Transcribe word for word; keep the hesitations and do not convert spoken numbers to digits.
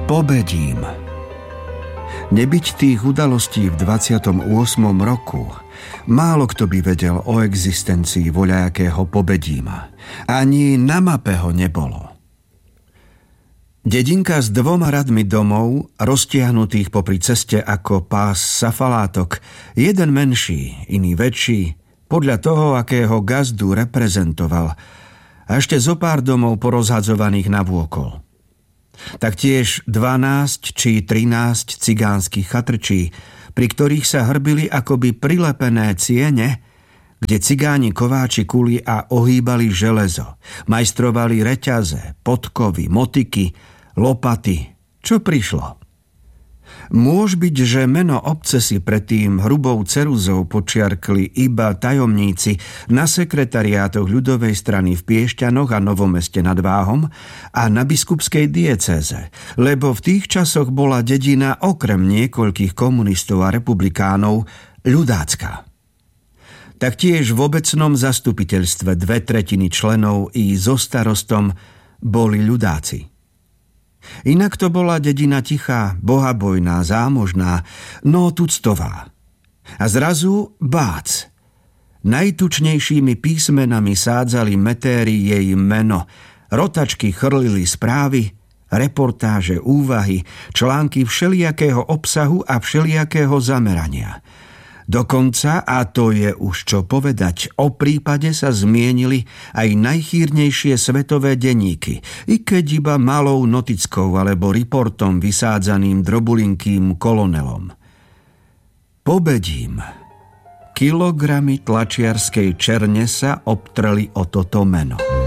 Pobedím. Nebyť tých udalostí v dvadsiatom ôsmom roku, málo kto by vedel o existencii voľajakého Pobedíma. Ani na mape ho nebolo. Dedinka s dvoma radmi domov, roztiahnutých popri ceste ako pás safalátok, jeden menší, iný väčší, podľa toho, akého gazdu reprezentoval, a ešte zo pár domov porozhadzovaných navôkol. Taktiež dvanásť či trinásť cigánskych chatrčí, pri ktorých sa hrbili akoby prilepené ciene, kde cigáni kováči kuli a ohýbali železo, majstrovali reťaze, podkovy, motiky, lopaty, čo prišlo. Môž byť, že meno obce si predtým hrubou ceruzou počiarkli iba tajomníci na sekretariátoch ľudovej strany v Piešťanoch a Novomeste nad Váhom a na biskupskej diecéze, lebo v tých časoch bola dedina okrem niekoľkých komunistov a republikánov ľudácka. Taktiež v obecnom zastupiteľstve dve tretiny členov i so starostom boli ľudáci. Inak to bola dedina tichá, bohabojná, zámožná, no tuctová. A zrazu bác. Najtučnejšími písmenami sádzali metéri jej meno, rotačky chrlili správy, reportáže, úvahy, články všelijakého obsahu a všelijakého zamerania. Dokonca, a to je už čo povedať, o prípade sa zmienili aj najchýrnejšie svetové denníky, i keď iba malou notickou alebo reportom vysádzaným drobulinkým kolonelom. Pobedím. Kilogramy tlačiarskej černe sa obtreli o toto meno.